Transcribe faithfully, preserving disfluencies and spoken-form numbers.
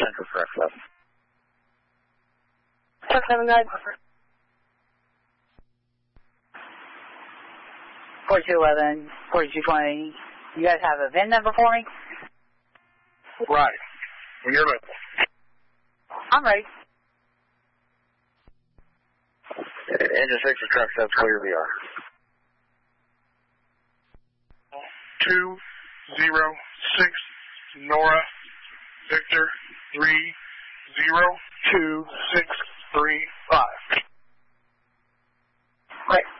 Central Truck seven. Truck seven, guys. forty-two eleven, forty-two twenty. You guys have a V I N number for me? Right. When you're ready. I'm ready. Engine six for Truck seven, clear V R. Two zero six Nora Victor three zero two six three five. Right.